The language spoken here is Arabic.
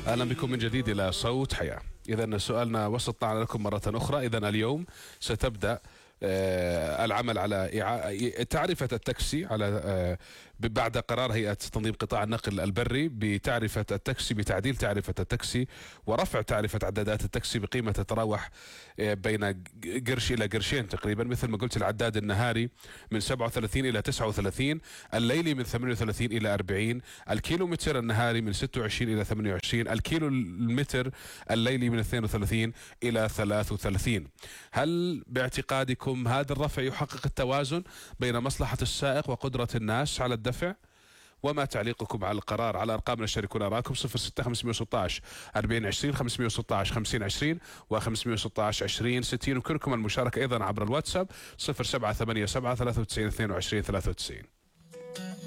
أهلا بكم من جديد إلى صوت حياة. إذا سؤالنا وسطنا لكم مرة أخرى. إذا اليوم ستبدأ العمل على تعرفة التاكسي على بعد قرار هيئة تنظيم قطاع النقل البري بتعرفة التاكسي، بتعديل تعرفة التاكسي ورفع تعرفة عدادات التاكسي بقيمة تتراوح بين قرش إلى قرشين تقريبا. مثل ما قلت، العداد النهاري من 37 إلى 39، الليلي من 38 إلى 40، الكيلو متر النهاري من 26 إلى 28، الكيلو المتر الليلي من 32 إلى 33. هل باعتقادكم هذا الرفع يحقق التوازن بين مصلحة السائق وقدرة الناس على الدفع؟ وما تعليقكم على القرار؟ على أرقامنا شاركونا آراءكم 06 516 40 20 516 50 20 و 516 20 60. يمكنكم المشاركة أيضا عبر الواتساب 0787 93 22 93.